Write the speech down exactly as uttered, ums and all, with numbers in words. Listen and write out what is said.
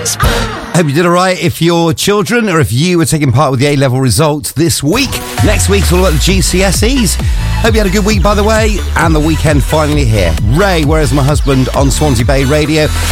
Hope you did all right if your children or if you were taking part with the A-level results this week. Next week's all about the G C S Es. Hope you had a good week, by the way, and the weekend finally here. Ray, Where's My Husband on Swansea Bay Radio.